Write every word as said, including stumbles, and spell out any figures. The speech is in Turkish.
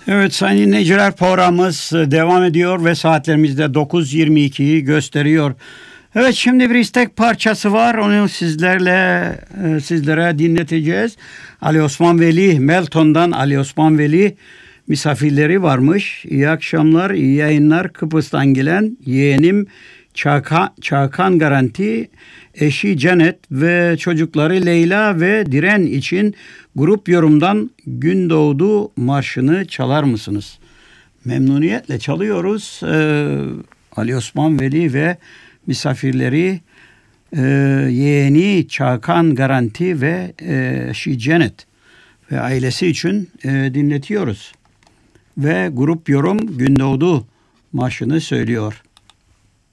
Evet sayın dinleyiciler, programımız devam ediyor ve saatlerimizde dokuz yirmi ikiyi gösteriyor. Evet, şimdi bir istek parçası var, onu sizlerle sizlere dinleteceğiz. Ali Osman Veli, Melton'dan Ali Osman Veli misafirleri varmış. İyi akşamlar, iyi yayınlar. Kıbrıs'tan gelen yeğenim Çakan, Çakan Garanti, eşi Cennet ve çocukları Leyla ve Diren için grup yorumdan Gündoğdu Marşı'nı çalar mısınız? Memnuniyetle çalıyoruz. Ee, Ali Osman Veli ve misafirleri, e, yeğeni Çakan Garanti ve e, eşi Cennet ve ailesi için e, dinletiyoruz. Ve grup yorum Gündoğdu Marşı'nı söylüyor.